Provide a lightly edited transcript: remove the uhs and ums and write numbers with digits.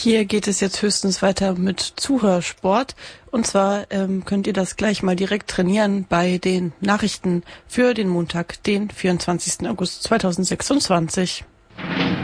Hier geht es jetzt höchstens weiter mit Zuhörsport. Und zwar könnt ihr das gleich mal direkt trainieren bei den Nachrichten für den Montag, den 24. August 2026.